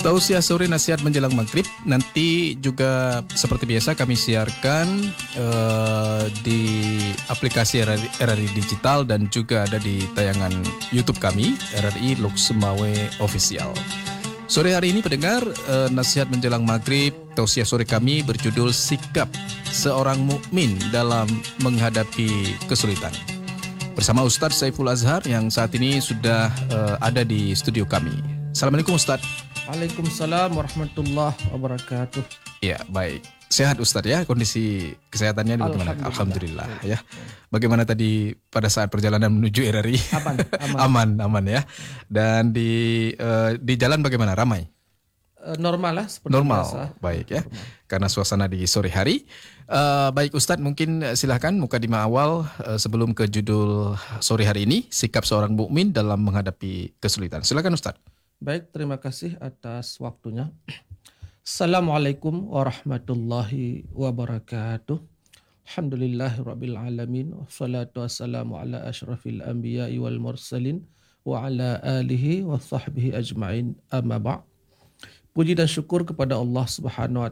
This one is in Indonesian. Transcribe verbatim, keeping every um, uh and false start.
Tausiah sore nasihat menjelang maghrib. Nanti juga seperti biasa kami siarkan uh, di aplikasi R R I, R R I Digital dan juga ada di tayangan YouTube kami R R I Lok Sumawe Official. Sore hari ini pendengar, uh, nasihat menjelang maghrib tausiah sore kami berjudul sikap seorang mukmin dalam menghadapi kesulitan. Bersama Ustadz Saiful Azhar yang saat ini sudah uh, ada di studio kami. Assalamualaikum Ustadz. Waalaikumsalam warahmatullahi wabarakatuh. Ya, baik. Sehat Ustadz ya, kondisi kesehatannya bagaimana? Alhamdulillah. Alhamdulillah ya. Bagaimana tadi pada saat perjalanan menuju R R I? Aman, aman. aman, aman ya. Dan di uh, di jalan bagaimana? Ramai? Uh, normal lah seperti Normal, biasa. baik ya. Normal. Karena suasana di sore hari. Uh, baik Ustadz, mungkin silahkan mukadimah awal uh, sebelum ke judul sore hari ini, sikap seorang mukmin dalam menghadapi kesulitan. Silakan Ustadz. Baik, terima kasih atas waktunya. Assalamualaikum warahmatullahi wabarakatuh. Alhamdulillahirabbil alamin wassalatu wassalamu ala asyrafil anbiya'i wal mursalin wa ala alihi wa sahbihi ajmain amma ba'. Puji dan syukur kepada Allah Subhanahu wa